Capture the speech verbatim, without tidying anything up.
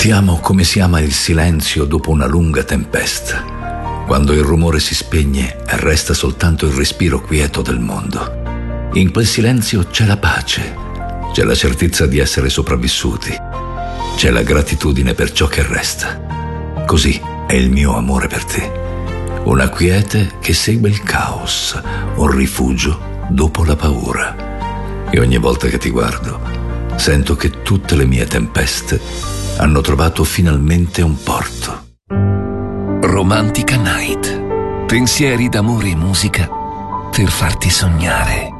Ti amo come si ama il silenzio dopo una lunga tempesta, quando il rumore si spegne e resta soltanto il respiro quieto del mondo. In quel silenzio c'è la pace, c'è la certezza di essere sopravvissuti, c'è la gratitudine per ciò che resta. Così è il mio amore per te, una quiete che segue il caos, un rifugio dopo la paura. E ogni volta che ti guardo, sento che tutte le mie tempeste hanno trovato finalmente un porto. Romantica Night. Pensieri d'amore e musica per farti sognare.